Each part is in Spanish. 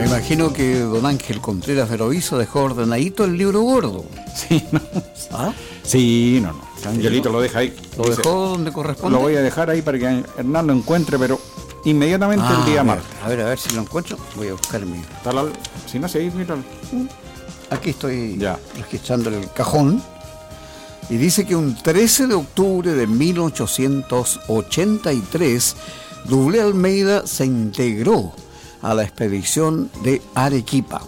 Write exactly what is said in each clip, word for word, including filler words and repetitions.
imagino que don Ángel Contreras Verovizo dejó ordenadito el libro gordo. Sí, no. ¿Ah? Sí, no, no. Angelito ¿Sí, no? lo deja ahí. ¿Lo Dice, dejó donde corresponde? Lo voy a dejar ahí para que Hernán lo encuentre, pero inmediatamente Ah, el día a ver, martes. A ver, a ver si lo encuentro. Voy a buscar mi... Está la- Si no se mira. Aquí estoy Ya. registrando el cajón. Y dice que un trece de octubre de mil ochocientos ochenta y tres, Doblé Almeida se integró a la expedición de Arequipa.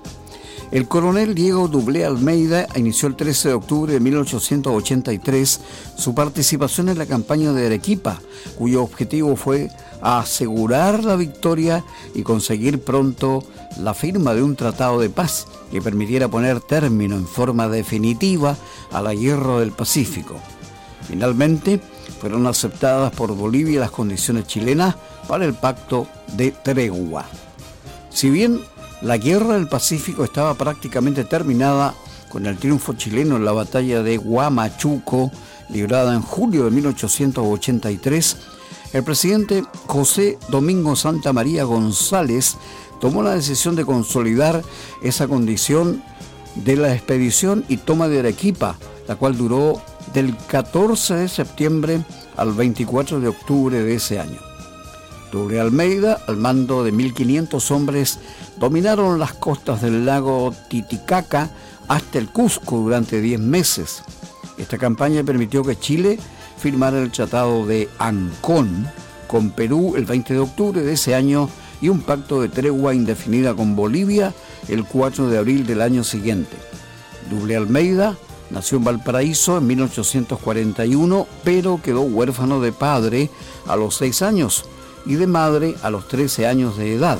El coronel Diego Doblé Almeida inició el trece de octubre de mil ochocientos ochenta y tres su participación en la campaña de Arequipa, cuyo objetivo fue asegurar la victoria y conseguir pronto la firma de un tratado de paz que permitiera poner término en forma definitiva a la guerra del Pacífico. Finalmente, fueron aceptadas por Bolivia las condiciones chilenas para el pacto de tregua. Si bien la guerra del Pacífico estaba prácticamente terminada con el triunfo chileno en la batalla de Huamachuco, librada en julio de mil ochocientos ochenta y tres, el presidente José Domingo Santa María González tomó la decisión de consolidar esa condición de la expedición y toma de Arequipa, la cual duró del catorce de septiembre al veinticuatro de octubre de ese año. Doblé Almeida, al mando de mil quinientos hombres, dominaron las costas del lago Titicaca hasta el Cusco durante diez meses. Esta campaña permitió que Chile firmara el Tratado de Ancón con Perú el veinte de octubre de ese año y un pacto de tregua indefinida con Bolivia el cuatro de abril del año siguiente. Doblé Almeida nació en Valparaíso en mil ochocientos cuarenta y uno, pero quedó huérfano de padre a los seis años y de madre a los trece años de edad.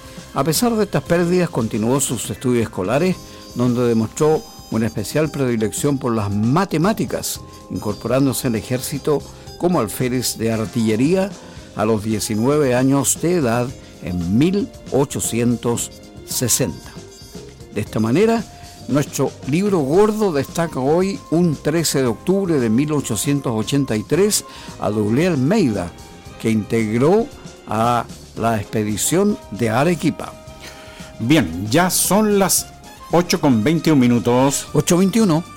A pesar de estas pérdidas, continuó sus estudios escolares, donde demostró una especial predilección por las matemáticas, incorporándose al ejército como alférez de artillería a los diecinueve años de edad en mil ochocientos sesenta. De esta manera, nuestro libro gordo destaca hoy, un trece de octubre de mil ochocientos ochenta y tres, a Doblé Almeida, que integró a la expedición de Arequipa. Bien, ya son las ocho con veintiún minutos. ocho veintiuno.